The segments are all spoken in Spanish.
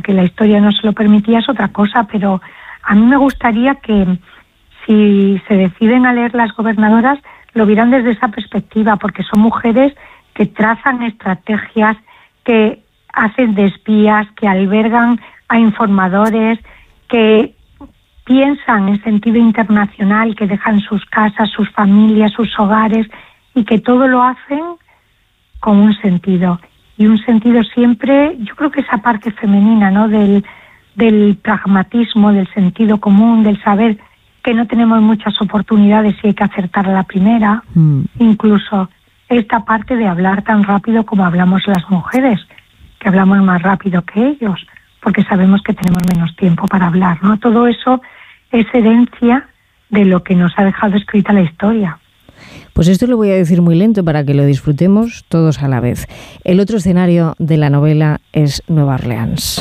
porque la historia no se lo permitía, es otra cosa, pero a mí me gustaría que si se deciden a leer Las gobernadoras, lo vieran desde esa perspectiva, porque son mujeres que trazan estrategias, que hacen de espías, que albergan a informadores, que piensan en sentido internacional, que dejan sus casas, sus familias, sus hogares, y que todo lo hacen con un sentido. Y un sentido siempre, yo creo que esa parte femenina, ¿no? Del pragmatismo, del sentido común, del saber que no tenemos muchas oportunidades y hay que acertar a la primera. Incluso esta parte de hablar tan rápido como hablamos las mujeres, que hablamos más rápido que ellos, porque sabemos que tenemos menos tiempo para hablar, ¿no? Todo eso es herencia de lo que nos ha dejado escrita la historia. Pues esto lo voy a decir muy lento para que lo disfrutemos todos a la vez. El otro escenario de la novela es Nueva Orleans.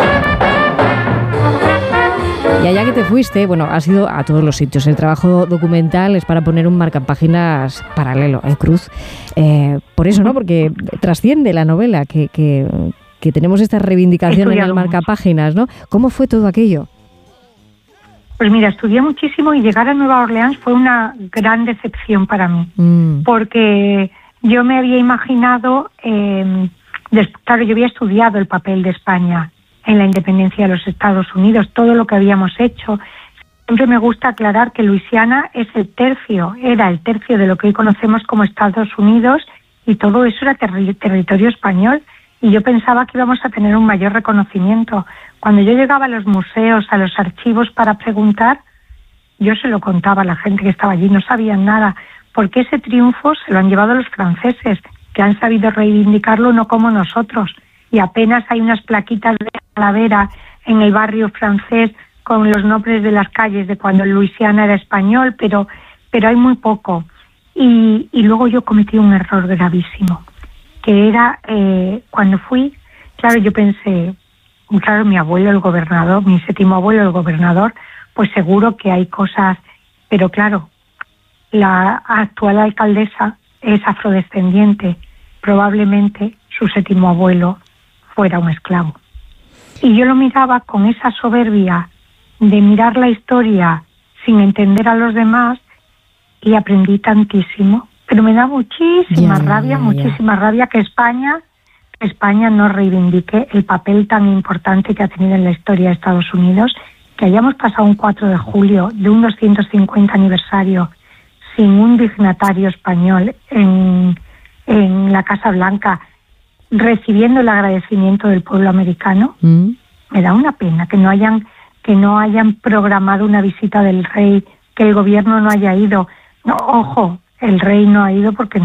Y allá que te fuiste, bueno, has ido a todos los sitios. El trabajo documental es para poner un marcapáginas paralelo, Cruz. Por eso, ¿no? Porque trasciende la novela, que tenemos esta reivindicación en el marcapáginas, ¿no? ¿Cómo fue todo aquello? Pues mira, estudié muchísimo y llegar a Nueva Orleans fue una gran decepción para mí, porque yo me había imaginado, claro, yo había estudiado el papel de España en la independencia de los Estados Unidos, todo lo que habíamos hecho. Siempre me gusta aclarar que Luisiana era el tercio de lo que hoy conocemos como Estados Unidos, y todo eso era territorio español, y yo pensaba que íbamos a tener un mayor reconocimiento. Cuando yo llegaba a los museos, a los archivos para preguntar, yo se lo contaba a la gente que estaba allí, no sabían nada, porque ese triunfo se lo han llevado los franceses, que han sabido reivindicarlo no como nosotros, y apenas hay unas plaquitas de calavera en el barrio francés con los nombres de las calles de cuando Luisiana era español, pero hay muy poco. Y luego yo cometí un error gravísimo, que era cuando fui, claro, yo pensé, claro, mi abuelo el gobernador, mi séptimo abuelo el gobernador, pues seguro que hay cosas, pero claro, la actual alcaldesa es afrodescendiente, probablemente su séptimo abuelo fuera un esclavo. Y yo lo miraba con esa soberbia de mirar la historia sin entender a los demás, y aprendí tantísimo, pero me da muchísima rabia que España no reivindique el papel tan importante que ha tenido en la historia de Estados Unidos, que hayamos pasado un 4 de julio de un 250 aniversario sin un dignatario español en la Casa Blanca recibiendo el agradecimiento del pueblo americano. Me da una pena que no hayan programado una visita del rey, que el gobierno no haya ido. No, ojo, el rey no ha ido porque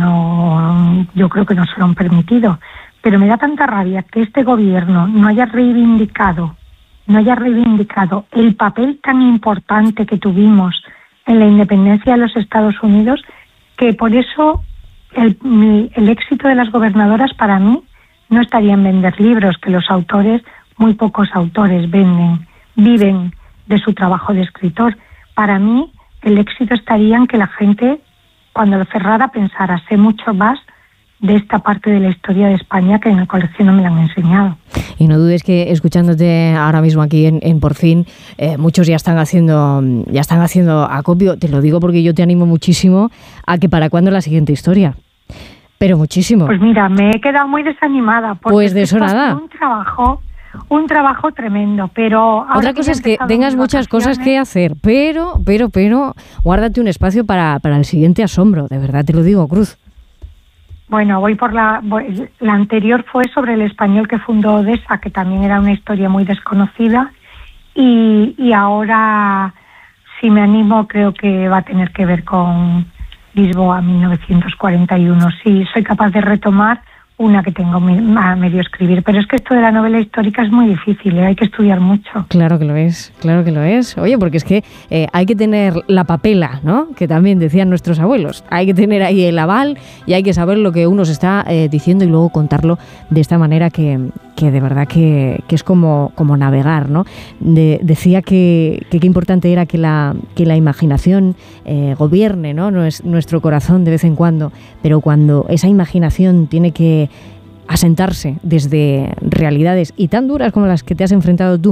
yo creo que no se lo han permitido. Pero me da tanta rabia que este gobierno no haya reivindicado el papel tan importante que tuvimos en la independencia de los Estados Unidos, que por eso el éxito de Las gobernadoras para mí no estaría en vender libros, que los autores, muy pocos autores viven de su trabajo de escritor. Para mí el éxito estaría en que la gente, cuando lo cerrara, pensara, sé mucho más de esta parte de la historia de España que en el colegio no me la han enseñado. Y no dudes que escuchándote ahora mismo aquí en Por Fin, muchos ya están haciendo acopio. Te lo digo porque yo te animo muchísimo a que para cuándo la siguiente historia. Pero muchísimo. Pues mira, me he quedado muy desanimada. Porque pues de eso nada. Un trabajo tremendo, pero... Otra cosa es que tengas muchas cosas que hacer, pero guárdate un espacio para el siguiente asombro, de verdad te lo digo, Cruz. Bueno, voy por la anterior fue sobre el español que fundó Odessa, que también era una historia muy desconocida, y ahora, si me animo, creo que va a tener que ver con Lisboa 1941. Sí, soy capaz de retomar una que tengo a medio escribir, pero es que esto de la novela histórica es muy difícil, hay que estudiar mucho. Claro que lo es. Oye, porque es que hay que tener la papela, ¿no? Que también decían nuestros abuelos. Hay que tener ahí el aval y hay que saber lo que uno se está diciendo y luego contarlo de esta manera que de verdad que es como navegar, ¿no? Decía que qué importante era que la imaginación gobierne, ¿no? Nuestro corazón de vez en cuando, pero cuando esa imaginación tiene que asentarse desde realidades y tan duras como las que te has enfrentado tú